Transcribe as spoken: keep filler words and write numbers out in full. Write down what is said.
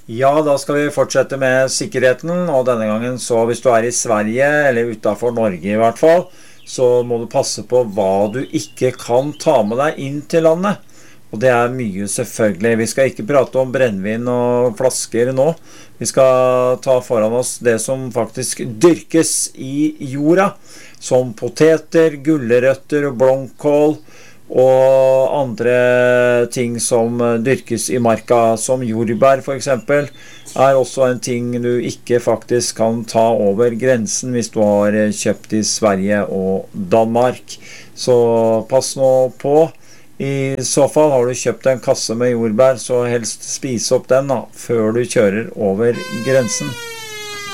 Ja, da skal vi fortsette med sikkerheten, og denne gangen så hvis du er i Sverige, eller utenfor Norge i hvert fall, så må du passe på hva du ikke kan ta med deg inn til landet. Og det er mye selvfølgelig. Vi skal ikke prate om brennvin og flasker nå. Vi skal ta foran oss det som faktisk dyrkes i jorda, som poteter, gullerøtter og blomkål, og andre ting som dyrkes i marka, som jordbær for eksempel, er også en ting du ikke faktisk kan ta over grensen hvis du har kjøpt i Sverige og Danmark. Så pass nå på. I så fall har du kjøpt en kasse med jordbær, så helst spise opp den da, før du kjører over grensen.